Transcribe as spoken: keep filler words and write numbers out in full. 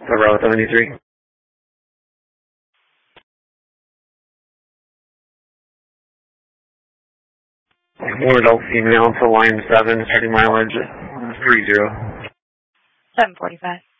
So Route seventy-three. One adult female to line seven, starting mileage three zero. seven forty-five.